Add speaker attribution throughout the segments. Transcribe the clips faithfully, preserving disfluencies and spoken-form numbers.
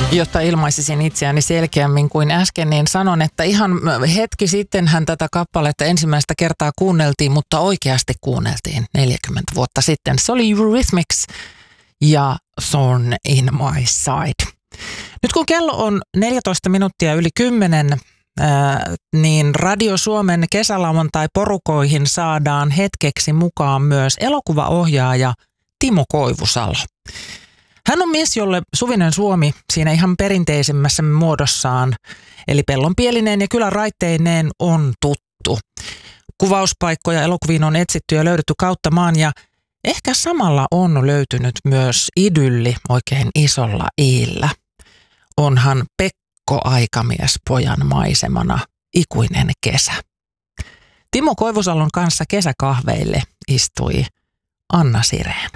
Speaker 1: Jotta ilmaisisin itseäni selkeämmin kuin äsken, niin sanon, että ihan hetki sittenhän tätä kappaletta ensimmäistä kertaa kuunneltiin, mutta oikeasti kuunneltiin neljäkymmentä vuotta sitten. Se oli Eurythmics ja Thorn in My Side. Nyt kun kello on neljätoista minuuttia yli kymmenen, ää, niin Radio Suomen kesälauantai-porukoihin saadaan hetkeksi mukaan myös elokuvaohjaaja Timo Koivusalo. Hän on mies, jolle Suvinen Suomi siinä ihan perinteisemmässä muodossaan, eli Pellonpielinen ja kylän raitteineen on tuttu. Kuvauspaikkoja elokuviin on etsitty ja löydetty kautta maan ja ehkä samalla on löytynyt myös idylli oikein isolla iillä. Onhan Pekko Aikamies pojan maisemana ikuinen kesä. Timo Koivusalon kanssa kesäkahveille istui Anna Sireen.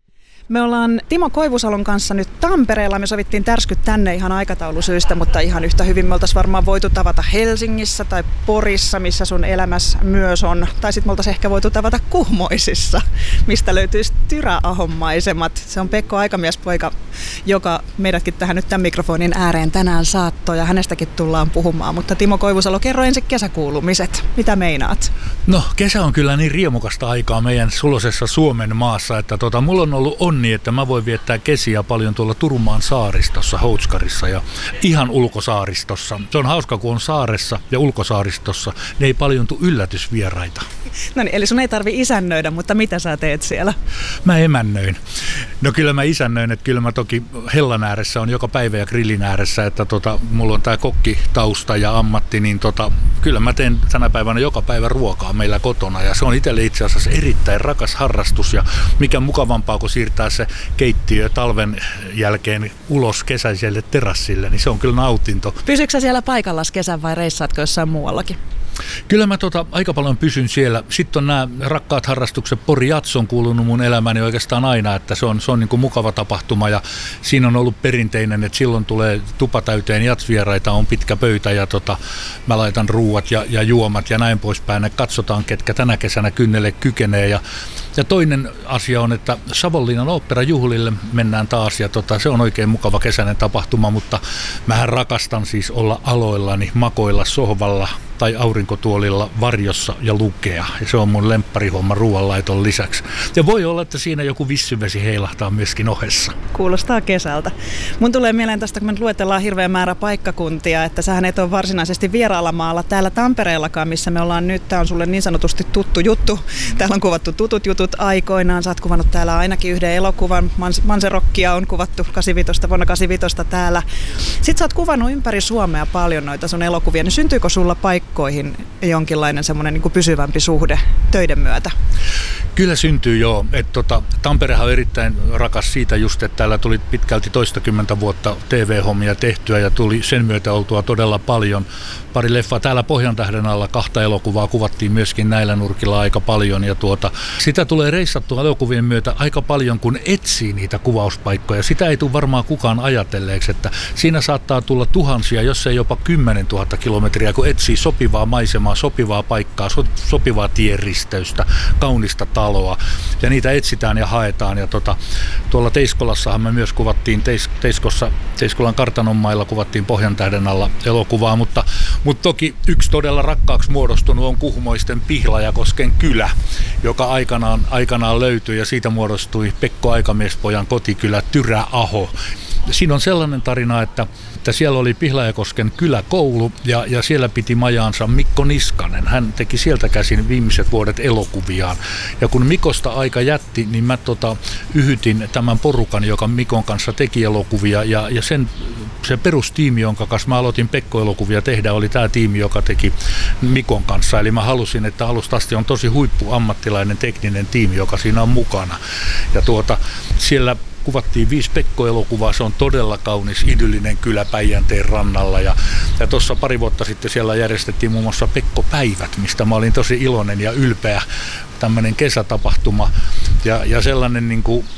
Speaker 2: Me ollaan Timo Koivusalon kanssa nyt Tampereella. Me sovittiin tärskyt tänne ihan aikataulusyistä, mutta ihan yhtä hyvin me oltaisiin varmaan voitu tavata Helsingissä tai Porissa, missä sun elämässä myös on. Tai sitten me oltaisiin ehkä voitu tavata Kuhmoisissa, mistä löytyisi Tyräahon maisemat. Se on Pekko Aikamiespoika, joka meidätkin tähän nyt tämän mikrofonin ääreen tänään saattoi ja hänestäkin tullaan puhumaan. Mutta Timo Koivusalo, kerro ensin kesäkuulumiset. Mitä meinaat?
Speaker 3: No, kesä on kyllä niin riemukasta aikaa meidän suloisessa Suomen maassa, että tota, mulla on ollut on niin, että mä voin viettää kesiä paljon tuolla Turunmaan saaristossa, Houtskarissa ja ihan ulkosaaristossa. Se on hauska, kun on saaressa ja ulkosaaristossa, ne ei paljon tule yllätysvieraita.
Speaker 2: No niin, eli sun ei tarvi isännöidä, mutta mitä sä teet siellä?
Speaker 3: Mä emännöin. No kyllä mä isännöin, että kyllä mä toki hellan ääressä on joka päivä ja grillin ääressä, että tota, mulla on tää kokkitausta ja ammatti, niin tota, kyllä mä teen tänä päivänä joka päivä ruokaa meillä kotona ja se on itselle itse asiassa erittäin rakas harrastus ja mikä mukavampaa, kun siirtää se keittiö talven jälkeen ulos kesäiselle terassille, niin se on kyllä nautinto.
Speaker 2: Pysytkö sä siellä paikallas kesän vai reissaatko jossain muuallakin?
Speaker 3: Kyllä mä tota, aika paljon pysyn siellä. Sitten on nämä rakkaat harrastukset. Pori Jats on kuulunut mun elämäni oikeastaan aina, että se on, se on niin kuin mukava tapahtuma ja siinä on ollut perinteinen, että silloin tulee tupa täyteen jatsvieraita, on pitkä pöytä ja tota, mä laitan ruuat ja, ja juomat ja näin poispäin. Ja katsotaan, ketkä tänä kesänä kynnelle kykenee ja, ja toinen asia on, että Savonlinnan oopperajuhlille mennään taas ja tota, se on oikein mukava kesäinen tapahtuma, mutta mähän rakastan siis olla aloillani, makoilla sohvalla tai aurinkotuolilla varjossa ja lukea. Ja se on mun lempparihomma ruoanlaiton lisäksi. Ja voi olla, että siinä joku vissyvesi heilahtaa myöskin ohessa.
Speaker 2: Kuulostaa kesältä. Mun tulee mieleen tästä, kun me nyt luetellaan hirveä määrä paikkakuntia, että sähän et ole varsinaisesti vieraalamaalla täällä Tampereellakaan, missä me ollaan nyt. Tää on sulle niin sanotusti tuttu juttu. Täällä on kuvattu tutut jutut aikoinaan. Sä oot kuvannut täällä ainakin yhden elokuvan. Manserokkia on kuvattu kahdeksankymmentäviisi, vuonna kahdeksankymmentäviisi täällä. Sitten sä oot kuvannut ympäri Suomea paljon noita sun elokuvia. Niin syntyykö sulla paikka koihin jonkinlainen semmoinen niin kuin pysyvämpi suhde töiden myötä?
Speaker 3: Kyllä syntyy joo. Et tota, Tamperehan on erittäin rakas siitä just, että täällä tuli pitkälti toistakymmentä vuotta T V-hommia tehtyä ja tuli sen myötä oltua todella paljon. Pari leffaa täällä Pohjantähden alla, kahta elokuvaa kuvattiin myöskin näillä nurkilla aika paljon ja tuota, sitä tulee reissattua elokuvien myötä aika paljon, kun etsii niitä kuvauspaikkoja. Sitä ei tule varmaan kukaan ajatelleeksi, että siinä saattaa tulla tuhansia, jos ei jopa kymmenen tuhatta kilometriä, kun etsii sopivaa maisemaa, sopivaa paikkaa, so, sopivaa tienristeystä, kaunista taloa ja niitä etsitään ja haetaan. Ja tota, tuolla Teiskolassahan me myös kuvattiin, Teis, Teiskossa, Teiskolan kartanonmailla kuvattiin Pohjantähden alla elokuvaa, mutta Mutta toki yksi todella rakkaaksi muodostunut on Kuhmoisten Pihlajakosken kylä, joka aikanaan, aikanaan löytyi ja siitä muodostui Pekko Aikamiespojan kotikylä Tyräaho. Siinä on sellainen tarina, että, että siellä oli Pihlajakosken kyläkoulu ja, ja siellä piti majaansa Mikko Niskanen. Hän teki sieltä käsin viimeiset vuodet elokuviaan. Ja kun Mikosta aika jätti, niin mä tota, yhytin tämän porukan, joka Mikon kanssa teki elokuvia ja, ja sen se perustiimi, jonka kanssa mä aloitin Pekko-elokuvia tehdä, oli tämä tiimi, joka teki Mikon kanssa. Eli mä halusin, että alusta asti on tosi huippuammattilainen tekninen tiimi, joka siinä on mukana. Ja tuota, siellä kuvattiin viisi Pekko-elokuvaa, se on todella kaunis, idyllinen kylä Päijänteen rannalla. Ja, ja tuossa pari vuotta sitten siellä järjestettiin muun muassa Pekko-päivät, mistä mä olin tosi iloinen ja ylpeä. Tämmöinen kesätapahtuma ja, ja sellainen niin kuin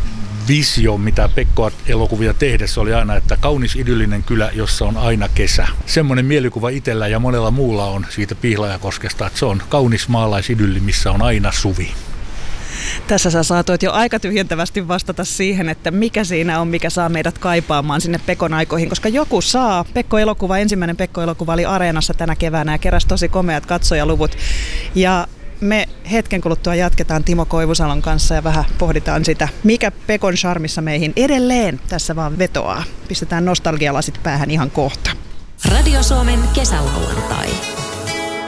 Speaker 3: visio, mitä Pekko-elokuvia tehdessä oli aina, että kaunis idyllinen kylä, jossa on aina kesä. Semmoinen mielikuva itsellä ja monella muulla on siitä Pihlajakoskesta, että se on kaunis maalaisidylli, missä on aina suvi.
Speaker 2: Tässä sä saatoit jo aika tyhjentävästi vastata siihen, että mikä siinä on, mikä saa meidät kaipaamaan sinne Pekon aikoihin, koska joku saa. Pekko-elokuva, ensimmäinen Pekko-elokuva oli Areenassa tänä keväänä ja keräsi tosi komeat katsojaluvut. Ja me hetken kuluttua jatketaan Timo Koivusalon kanssa ja vähän pohditaan sitä, mikä Pekon charmissa meihin edelleen tässä vaan vetoaa. Pistetään nostalgialasit päähän ihan kohta.
Speaker 4: Radio Suomen kesälauantai.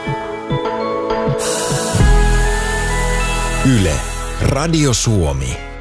Speaker 5: Yle, Radio Suomi.